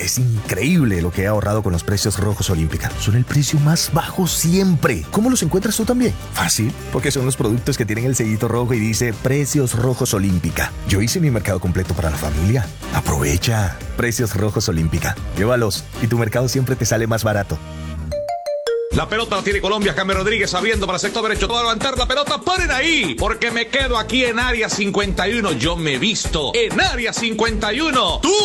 Es increíble lo que he ahorrado con los precios rojos Olímpica. Son el precio más bajo siempre. ¿Cómo los encuentras tú también? Fácil, porque son los productos que tienen el sellito rojo y dice Precios Rojos Olímpica. Yo hice mi mercado completo para la familia. Aprovecha. Precios Rojos Olímpica. Llévalos y tu mercado siempre te sale más barato. La pelota la tiene Colombia, James Rodríguez abriendo para el sector derecho, todo a levantar la pelota, paren ahí, porque me quedo aquí en área 51, yo me visto en área 51, tú